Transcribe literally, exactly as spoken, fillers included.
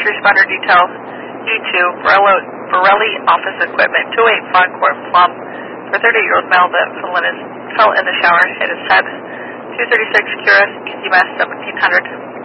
responder detail E two, Borelli, Borelli Office Equipment, two oh eight Foghorn Plum, for thirty-year-old male that fell in, his, fell in the shower, hit his head. two thirty-six Cura, Easy Mass seventeen hundred.